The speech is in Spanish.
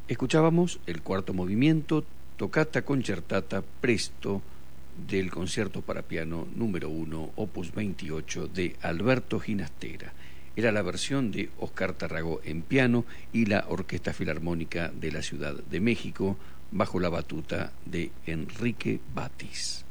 Escuchábamos el cuarto movimiento, Toccata concertata presto, del concierto para piano número 1, opus 28, de Alberto Ginastera. Era la versión de Oscar Tarragó en piano y la Orquesta Filarmónica de la Ciudad de México, bajo la batuta de Enrique Batis.